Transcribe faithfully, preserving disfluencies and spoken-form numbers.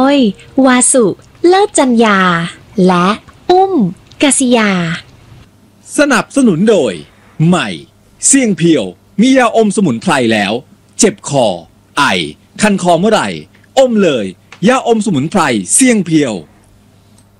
ย วาสุ เลิศจัญญา และ อุ้ม กศิยาสนับสนุนโดยใหม่เสี่ยงเพียวมียาอมสมุนไพรแล้วเจ็บคอไอคันคอเมื่อไหร่อมเลยยาอมสมุนไพรเสี่ยงเพียว